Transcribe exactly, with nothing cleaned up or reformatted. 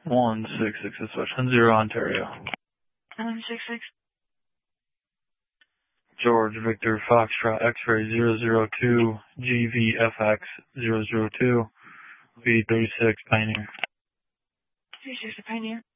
one six six is West one zero Ontario. one six six. George Victor Foxtrot X-ray zero zero two G V F X zero zero two V thirty-six Pioneer. thirty-six Pioneer.